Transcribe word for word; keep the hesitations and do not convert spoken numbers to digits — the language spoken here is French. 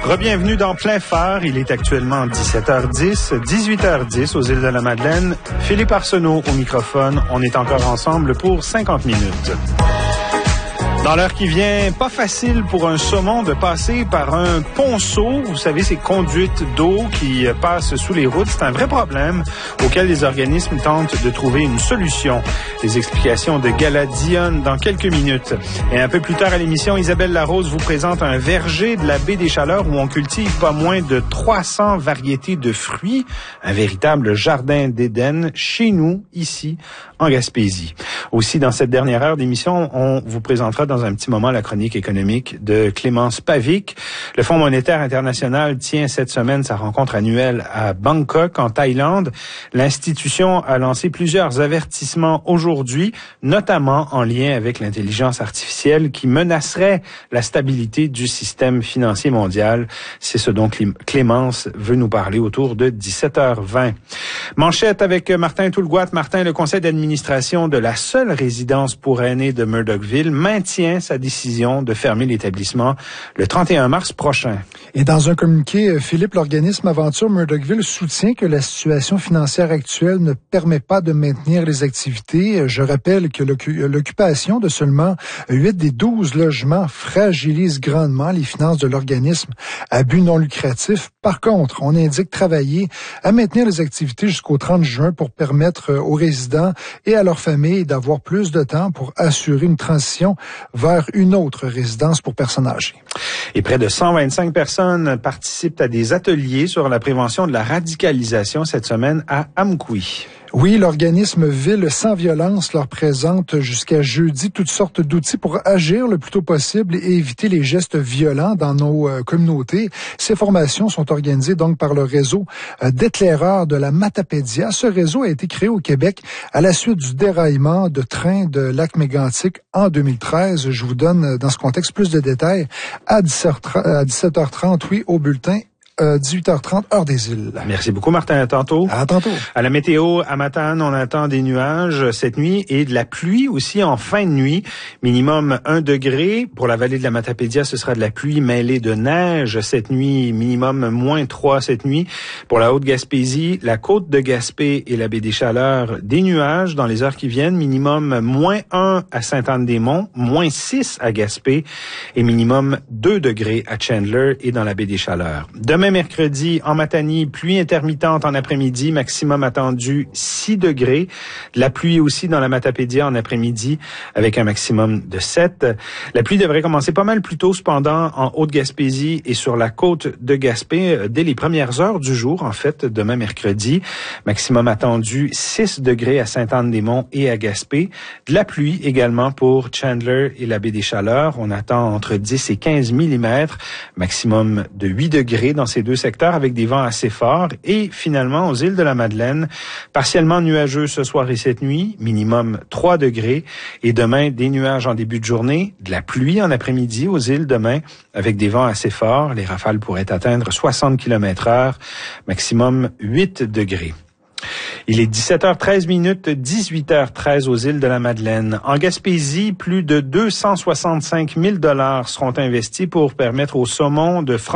Rebienvenue dans Plein Phare. Il est actuellement dix-sept heures dix, dix-huit heures dix aux îles de la Madeleine. Philippe Arsenault au microphone. On est encore ensemble pour cinquante minutes. Dans l'heure qui vient, pas facile pour un saumon de passer par un ponceau. Vous savez, ces conduites d'eau qui passent sous les routes. C'est un vrai problème auquel les organismes tentent de trouver une solution. Les explications de Gala Dionne dans quelques minutes. Et un peu plus tard à l'émission, Isabelle Larose vous présente un verger de la baie des Chaleurs où on cultive pas moins de trois cents variétés de fruits. Un véritable jardin d'Éden chez nous, ici, en Gaspésie. Aussi, dans cette dernière heure d'émission, on vous présentera dans un petit moment la chronique économique de Clémence Pavic. Le Fonds monétaire international tient cette semaine sa rencontre annuelle à Bangkok, en Thaïlande. L'institution a lancé plusieurs avertissements aujourd'hui, notamment en lien avec l'intelligence artificielle qui menacerait la stabilité du système financier mondial. C'est ce dont Clémence veut nous parler autour de dix-sept heures vingt. Manchette avec Martin Toulgoat. Martin, le conseil d'administration de la seule résidence pour aînés de Murdochville maintient sa décision de fermer l'établissement le trente et un mars prochain. Et dans un communiqué, Philippe, l'organisme Aventure Murdochville soutient que la situation financière actuelle ne permet pas de maintenir les activités. Je rappelle que l'occupation de seulement huit des douze logements fragilise grandement les finances de l'organisme à but non lucratif. Par contre, on indique travailler à maintenir les activités jusqu'au trente juin pour permettre aux résidents et à leurs familles d'avoir plus de temps pour assurer une transition vers une autre résidence pour personnes âgées. Et près de cent vingt-cinq personnes participent à des ateliers sur la prévention de la radicalisation cette semaine à Amqui. Oui, l'organisme Ville sans violence leur présente jusqu'à jeudi toutes sortes d'outils pour agir le plus tôt possible et éviter les gestes violents dans nos euh, communautés. Ces formations sont organisées donc par le réseau euh, d'éclaireurs de la Matapédia. Ce réseau a été créé au Québec à la suite du déraillement de train de Lac-Mégantic en deux mille treize. Je vous donne dans ce contexte plus de détails à dix-sept heures trente, oui, au bulletin. Euh, dix-huit heures trente, heure des îles. Merci beaucoup, Martin. À tantôt. À tantôt. À la météo, à Matane, on attend des nuages cette nuit et de la pluie aussi en fin de nuit. Minimum un degré. Pour la vallée de la Matapédia, ce sera de la pluie mêlée de neige cette nuit. Minimum moins trois cette nuit. Pour la Haute-Gaspésie, la côte de Gaspé et la baie des Chaleurs, des nuages dans les heures qui viennent. Minimum moins un à Sainte-Anne-des-Monts, moins six à Gaspé et minimum deux degrés à Chandler et dans la baie des Chaleurs. Demain, mercredi, en Matanie, pluie intermittente en après-midi, maximum attendu six degrés. De la pluie aussi dans la Matapédia en après-midi, avec un maximum de sept. La pluie devrait commencer pas mal plus tôt, cependant, en Haute-Gaspésie et sur la côte de Gaspé, dès les premières heures du jour, en fait, demain mercredi. Maximum attendu six degrés à Sainte-Anne-des-Monts et à Gaspé. De la pluie également pour Chandler et la baie des Chaleurs. On attend entre dix et quinze millimètres, maximum de huit degrés dans ces deux secteurs avec des vents assez forts. Et finalement, aux îles de la Madeleine, partiellement nuageux ce soir et cette nuit, minimum trois degrés. Et demain, des nuages en début de journée, de la pluie en après-midi aux îles demain avec des vents assez forts. Les rafales pourraient atteindre soixante kilomètres heure, maximum huit degrés. Il est dix-sept heures treize minutes, dix-huit heures treize aux îles de la Madeleine. En Gaspésie, plus de deux cent soixante-cinq mille dollars seront investis pour permettre au saumon de